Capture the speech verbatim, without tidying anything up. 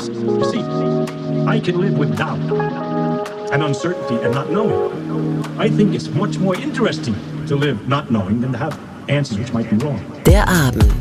s- you see, I can live with doubt and uncertainty and not knowing. I think it's much more interesting to live not knowing than to have answers which might be wrong. Der Abend.